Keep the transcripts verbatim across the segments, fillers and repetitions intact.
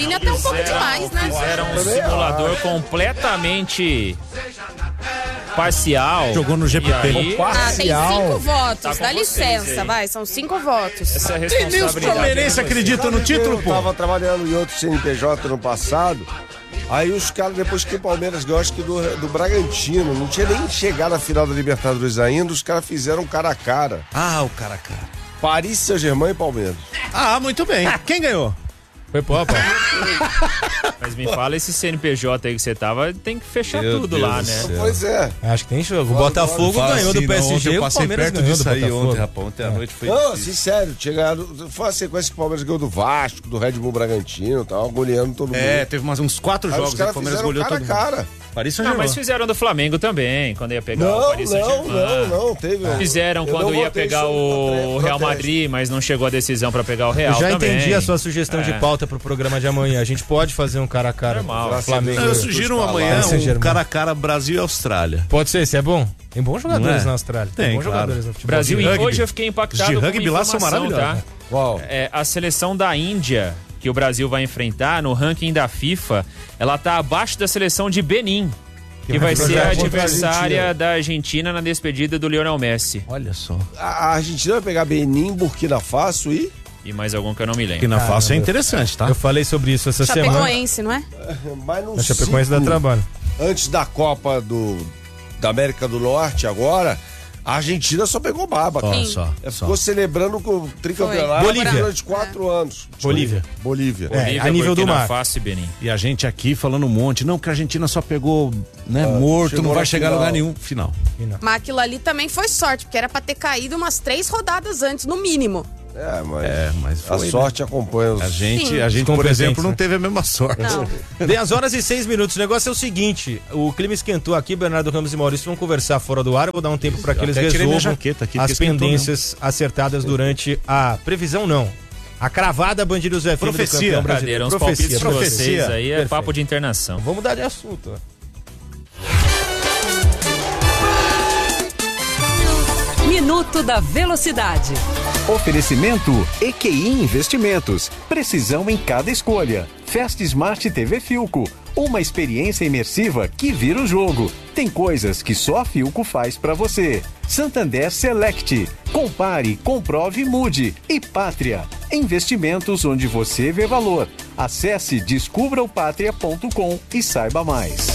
até um pouco demais, né? Fizeram um simulador completamente parcial. Jogou no G P T. Aí, Ah, tem cinco votos, Tá com dá vocês licença, aí. vai, são cinco votos. essa é a Nem os responsabilidade. palmeirenses acreditam no título, Eu pô. tava trabalhando em outro C N P J no passado. Aí os caras, depois que o Palmeiras ganhou, acho que do, do Bragantino, não tinha nem chegado na final da Libertadores ainda, os caras fizeram cara a cara. Ah, o cara a cara. Paris Saint-Germain e Palmeiras. Ah, muito bem. Quem ganhou? Foi pô, pô. Mas me fala, esse C N P J aí que você tava, tem que fechar Meu tudo Deus lá, do né? céu. Pois é. Acho que tem jogo. O Fala, Botafogo fala ganhou do P S G, eu o passei Palmeiras perto ganhou do disso aí Botafogo. ontem, rapaz. Ontem à noite foi Não, difícil. assim, sério, tinha ganhado. Foi uma sequência que o Palmeiras ganhou do Vasco, do Red Bull Bragantino, tava goleando todo mundo. É, teve umas, uns quatro Aí jogos os que o caras Palmeiras fizeram goleou cara todo a mundo. cara. Paris Não, Saint-Germain. mas fizeram do Flamengo também, quando ia pegar o Não, Paris não, Saint-Germain. não, não, teve. Fizeram eu quando não ia votei pegar sobre o prote- Real protesto. Madrid, mas não chegou a decisão pra pegar o Real Eu já também. entendi a sua sugestão de É. pauta pro programa de amanhã. A gente pode fazer um cara a cara Normal. com o Flamengo. Não, eu sugiro amanhã Paris um Saint-Germain. cara a cara Brasil e Austrália. Pode ser, esse é bom. Tem bons jogadores Não é? na Austrália. Tem, bons claro. jogadores no futebol. Brasil, De e rugby. hoje eu fiquei impactado Os de com uma rugby lá são informação, maravilhosos. tá? Qual? É, a seleção da Índia, que o Brasil vai enfrentar no ranking da FIFA, ela tá abaixo da seleção de Benin, que vai ser a adversária da Argentina na despedida do Lionel Messi. Olha só. A a Argentina vai pegar Benin, Burkina Faso e. E mais algum que eu não me Que lembro. na face é interessante, tá? Eu falei sobre isso essa semana. Chapecoense, não é? Mas no A Chapecoense dá ciclo, trabalho. antes da Copa do, da América do Norte, agora, a Argentina só pegou baba, cara. Olha só. É, só. Ficou celebrando com o tricampeonato Bolívia. durante quatro anos. Bolívia. Bolívia. É, Bolívia, a nível do Burkina mar. Faso e Benin. E a gente aqui falando um monte. Não, que a Argentina só pegou, né, Ah, morto, chegou não vai na chegar a final. lugar nenhum. Final. Mas aquilo ali também foi sorte, porque era pra ter caído umas três rodadas antes, no mínimo. É, mas, É, mas a foi, sorte acompanha os... A gente, Sim. a gente por Competentes, exemplo, não né? teve a mesma sorte. Não. dez horas e seis minutos. O negócio é o seguinte: o clima esquentou aqui, Bernardo Ramos e Maurício vão conversar fora do ar. Eu vou dar um tempo para que eles até tirei minha resolvam jaqueta aqui, as porque esquentou pendências acertadas durante a previsão, não. A cravada Band News F M do Profecia. campeão Brincadeira, brasileiro. uns palpites de vocês profecia. aí é Perfeito. papo de internação. Vamos mudar de assunto. Minuto da Velocidade. Oferecimento E Q I Investimentos. Precisão em cada escolha. Fast Smart T V Filco. Uma experiência imersiva que vira o jogo. Tem coisas que só a Filco faz pra você. Santander Select. Compare, comprove e mude. E Pátria. Investimentos onde você vê valor. Acesse descubra o pátria ponto com e saiba mais.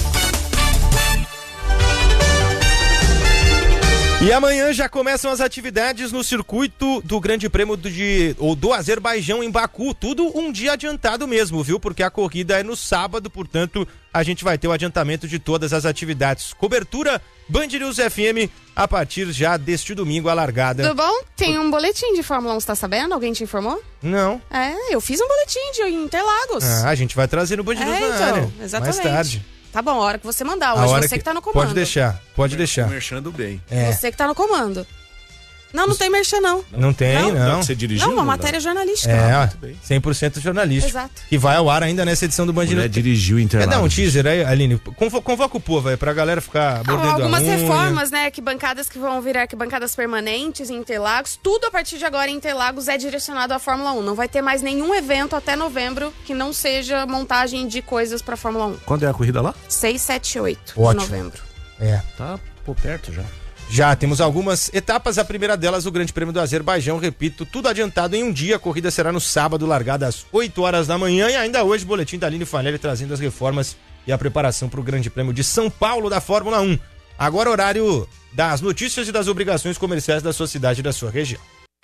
E amanhã já começam as atividades no circuito do Grande Prêmio do, de, ou do Azerbaijão em Baku. Tudo um dia adiantado mesmo, viu? Porque a corrida é no sábado, portanto, a gente vai ter o adiantamento de todas as atividades. Cobertura Band News F M a partir já deste domingo, a largada. Tudo bom? Tem um boletim de Fórmula um, você tá sabendo? Alguém te informou? Não. É, eu fiz um boletim de Interlagos. Ah, a gente vai trazer no Band News É, na então, área. exatamente. Mais tarde. Tá bom, a hora que você mandar. A Hoje hora você que, tá no comando. Pode deixar, pode deixar. Merchando bem. É. Você que tá no comando. Não, não tem merchan, não. Não tem, Não. não. Dá pra você dirigir? Não, a matéria é jornalística. É, ó, muito bem. cem por cento jornalístico. Exato. Que vai ao ar ainda nessa edição do Band Mulher News. dirigiu o Quer Interlagos. dar um teaser aí, Aline? Convo- Convoca o povo aí pra galera ficar mordendo a Algumas unha. reformas, né? Arquibancadas que vão virar arquibancadas permanentes em Interlagos. Tudo a partir de agora em Interlagos é direcionado à Fórmula um. Não vai ter mais nenhum evento até novembro que não seja montagem de coisas pra Fórmula um. Quando é a corrida lá? seis, sete e oito de Ótimo. novembro. É. Tá, pô, perto já. Já temos algumas etapas. A primeira delas, o Grande Prêmio do Azerbaijão. Repito, tudo adiantado em um dia. A corrida será no sábado, largada às oito horas da manhã. E ainda hoje, boletim da Aline Fanelli trazendo as reformas e a preparação para o Grande Prêmio de São Paulo da Fórmula um. Agora, horário das notícias e das obrigações comerciais da sua cidade e da sua região.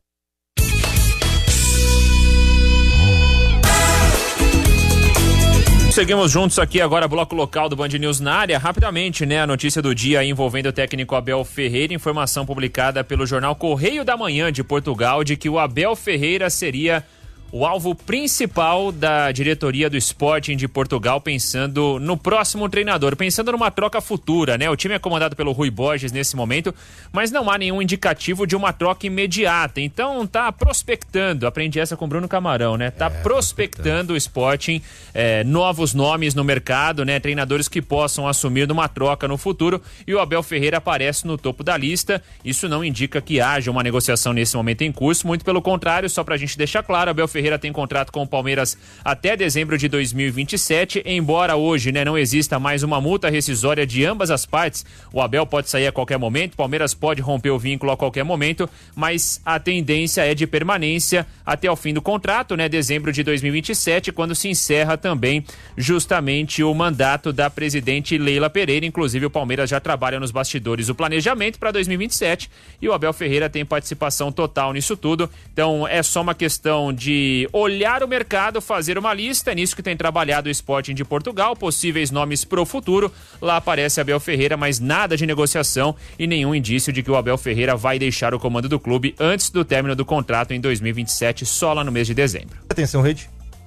Seguimos juntos aqui agora, bloco local do Band News na área. Rapidamente, né, a notícia do dia envolvendo o técnico Abel Ferreira, informação publicada pelo jornal Correio da Manhã de Portugal, de que o Abel Ferreira seria o alvo principal da diretoria do Sporting de Portugal, pensando no próximo treinador, pensando numa troca futura, né? O time é comandado pelo Rui Borges nesse momento, mas não há nenhum indicativo de uma troca imediata. Então tá prospectando, aprendi essa com o Bruno Camarão, né? Tá é, prospectando o Sporting, é, novos nomes no mercado, né? Treinadores que possam assumir numa troca no futuro, e o Abel Ferreira aparece no topo da lista. Isso não indica que haja uma negociação nesse momento em curso, muito pelo contrário, só pra gente deixar claro, Abel Ferreira Ferreira tem contrato com o Palmeiras até dezembro de dois mil e vinte e sete, embora hoje, né, não exista mais uma multa rescisória de ambas as partes. O Abel pode sair a qualquer momento, o Palmeiras pode romper o vínculo a qualquer momento, mas a tendência é de permanência até o fim do contrato, né, dezembro de dois mil e vinte e sete, quando se encerra também justamente o mandato da presidente Leila Pereira. Inclusive o Palmeiras já trabalha nos bastidores o planejamento para dois mil e vinte e sete e o Abel Ferreira tem participação total nisso tudo. Então é só uma questão de olhar o mercado, fazer uma lista, é nisso que tem trabalhado o Sporting de Portugal, possíveis nomes pro futuro. Lá aparece Abel Ferreira, mas nada de negociação e nenhum indício de que o Abel Ferreira vai deixar o comando do clube antes do término do contrato em dois mil e vinte e sete, só lá no mês de dezembro. Atenção, Rede.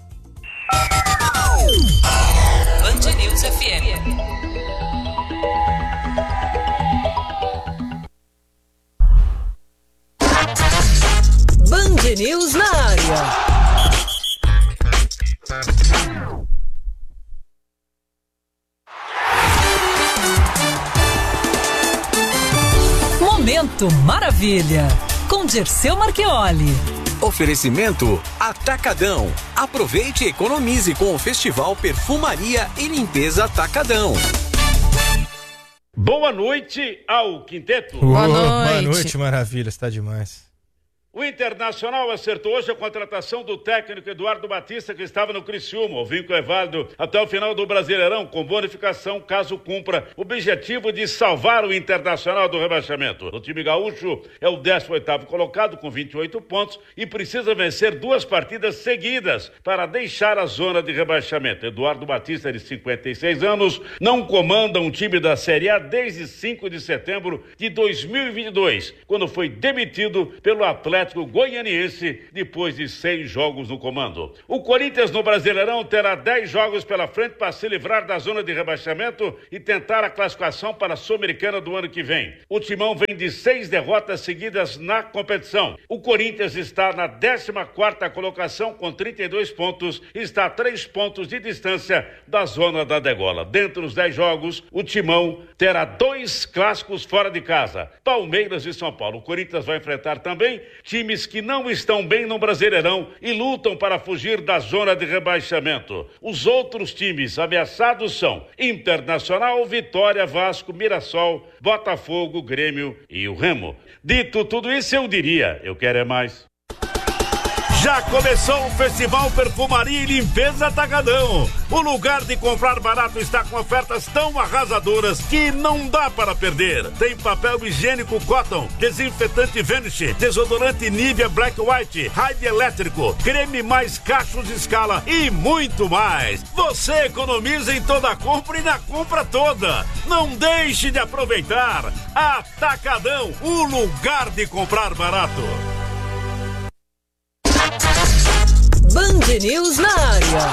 Band News F M. Band News na área. Momento Maravilha, com Dirceu Marchioli. Oferecimento Atacadão. Aproveite e economize com o Festival Perfumaria e Limpeza Atacadão. Boa noite ao quinteto. Boa Oh, noite. Boa noite, maravilha, está demais. O Internacional acertou hoje a contratação do técnico Eduardo Batista, que estava no Criciúma. O vínculo é válido até o final do Brasileirão, com bonificação caso cumpra o objetivo de salvar o Internacional do rebaixamento. O time gaúcho é o décimo oitavo colocado com vinte e oito pontos e precisa vencer duas partidas seguidas para deixar a zona de rebaixamento. Eduardo Batista, de cinquenta e seis anos, não comanda um time da Série A desde cinco de setembro de dois mil e vinte e dois, quando foi demitido pelo Atlético Goianiense depois de seis jogos no comando. O Corinthians no Brasileirão terá dez jogos pela frente para se livrar da zona de rebaixamento e tentar a classificação para a Sul-Americana do ano que vem. O Timão vem de seis derrotas seguidas na competição. O Corinthians está na décima quarta colocação com trinta e dois pontos e está a três pontos de distância da zona da degola. Dentre os dez jogos, o Timão terá dois clássicos fora de casa, Palmeiras e São Paulo. O Corinthians vai enfrentar também times que não estão bem no Brasileirão e lutam para fugir da zona de rebaixamento. Os outros times ameaçados são Internacional, Vitória, Vasco, Mirassol, Botafogo, Grêmio e o Remo. Dito tudo isso, eu diria, eu quero é mais. Já começou o Festival Perfumaria e Limpeza Atacadão. O lugar de comprar barato está com ofertas tão arrasadoras que não dá para perder. Tem papel higiênico Cotton, desinfetante Vanish, desodorante Nivea Black White, Raid elétrico, creme mais cachos de escala e muito mais. Você economiza em toda a compra e na compra toda. Não deixe de aproveitar. Atacadão, o lugar de comprar barato. Band News na área.